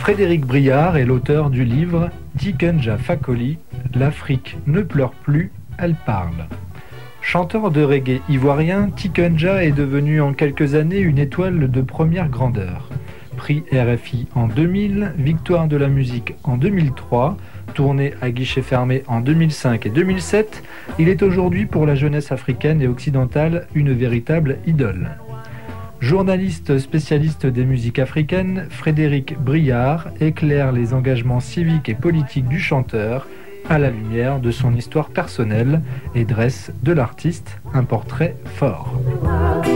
Frédéric Briard est l'auteur du livre Tikenja Fakoly, l'Afrique ne pleure plus, elle parle. Chanteur de reggae ivoirien, Tikenja est devenu en quelques années une étoile de première grandeur. Prix RFI en 2000, Victoire de la musique en 2003, tournée à guichet fermé en 2005 et 2007, il est aujourd'hui pour la jeunesse africaine et occidentale une véritable idole. Journaliste spécialiste des musiques africaines, Frédéric Briard éclaire les engagements civiques et politiques du chanteur à la lumière de son histoire personnelle et dresse de l'artiste un portrait fort.